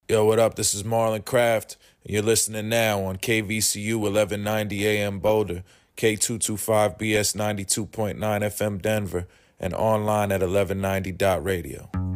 Yo, what up? This is Marlon Craft, and you're listening now on KVCU 1190 AM Boulder, K225BS 92.9 FM Denver, and online at 1190.radio.